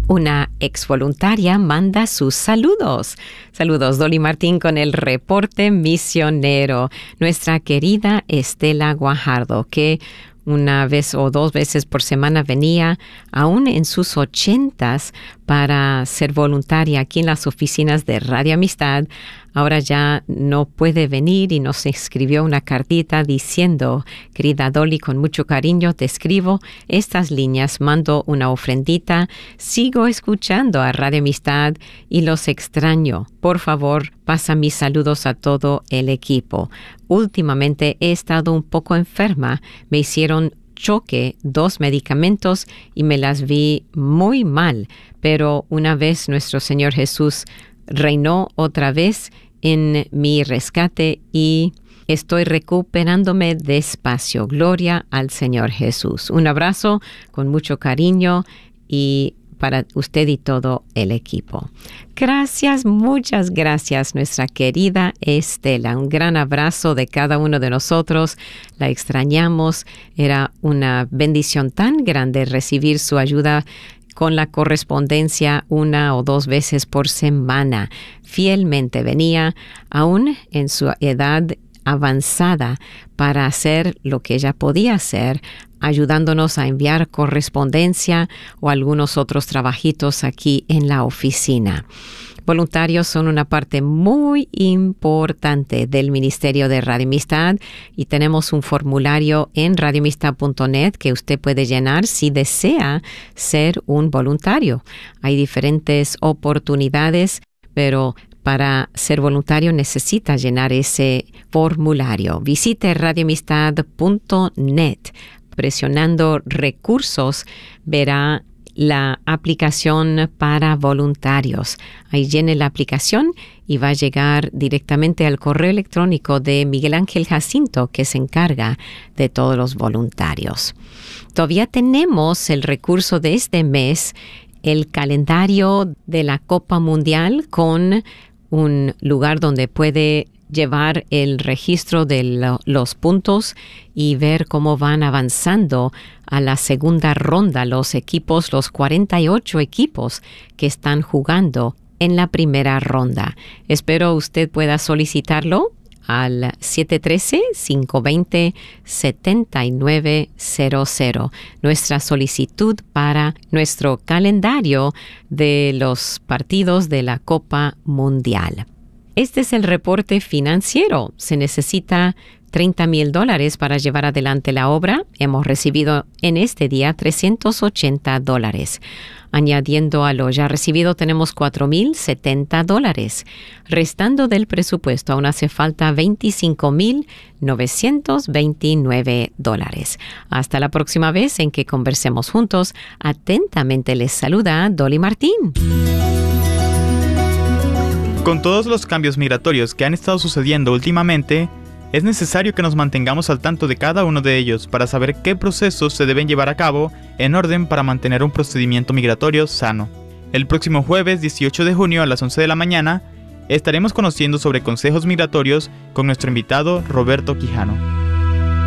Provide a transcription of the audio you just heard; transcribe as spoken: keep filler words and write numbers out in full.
Una exvoluntaria manda sus saludos. Saludos, Dolly Martín con el reporte misionero. Nuestra querida Estela Guajardo, que una vez o dos veces por semana venía, aún en sus ochentas, para ser voluntaria aquí en las oficinas de Radio Amistad. Ahora ya no puede venir y nos escribió una cartita diciendo: querida Dolly, con mucho cariño te escribo estas líneas, mando una ofrendita, sigo escuchando a Radio Amistad y los extraño. Por favor, pasa mis saludos a todo el equipo. Últimamente he estado un poco enferma, me hicieron choque dos medicamentos y me las vi muy mal, pero una vez nuestro Señor Jesús reinó otra vez en mi rescate y estoy recuperándome despacio. Gloria al Señor Jesús. Un abrazo con mucho cariño y para usted y todo el equipo. Gracias, muchas gracias, nuestra querida Estela. Un gran abrazo de cada uno de nosotros. La extrañamos. Era una bendición tan grande recibir su ayuda con la correspondencia una o dos veces por semana. Fielmente venía, aún en su edad avanzada, para hacer lo que ella podía hacer, ayudándonos a enviar correspondencia o algunos otros trabajitos aquí en la oficina. Voluntarios son una parte muy importante del Ministerio de Radio Amistad y tenemos un formulario en radio amistad punto net que usted puede llenar si desea ser un voluntario. Hay diferentes oportunidades, pero para ser voluntario necesita llenar ese formulario. Visite radio amistad punto net. Presionando recursos, verá la aplicación para voluntarios. Ahí llene la aplicación y va a llegar directamente al correo electrónico de Miguel Ángel Jacinto, que se encarga de todos los voluntarios. Todavía tenemos el recurso de este mes, el calendario de la Copa Mundial, con un lugar donde puede llevar el registro de lo, los puntos y ver cómo van avanzando a la segunda ronda los equipos, los cuarenta y ocho equipos que están jugando en la primera ronda. Espero usted pueda solicitarlo al siete uno tres, cinco dos cero, siete nueve cero cero. Nuestra solicitud para nuestro calendario de los partidos de la Copa Mundial. Este es el reporte financiero. Se necesita treinta mil dólares para llevar adelante la obra. Hemos recibido en este día trescientos ochenta dólares. Añadiendo a lo ya recibido, tenemos cuatro mil setenta dólares. Restando del presupuesto, aún hace falta veinticinco mil novecientos veintinueve dólares. Hasta la próxima vez en que conversemos juntos. Atentamente les saluda Dolly Martín. Con todos los cambios migratorios que han estado sucediendo últimamente, es necesario que nos mantengamos al tanto de cada uno de ellos para saber qué procesos se deben llevar a cabo en orden para mantener un procedimiento migratorio sano. El próximo jueves dieciocho de junio a las once de la mañana estaremos conociendo sobre consejos migratorios con nuestro invitado Roberto Quijano.